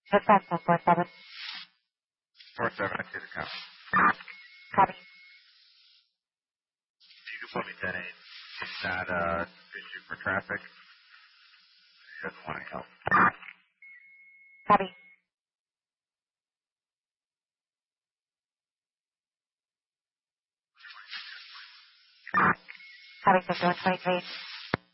Dispatch 147. 47, I see the count. Copy. You can put me 10-8. It's not issue for traffic. He doesn't want any help. Copy. Copy, 5123.